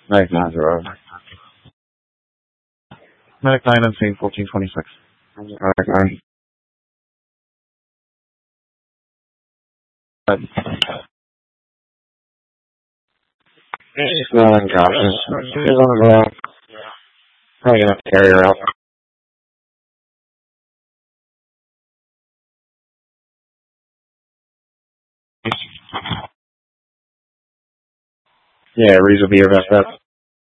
Medic 9 0. Medic 9 and scene 1426. Medic 9. He's not unconscious. He's on the ground. Probably gonna have to carry her out. Yeah, Reese will be your best bet.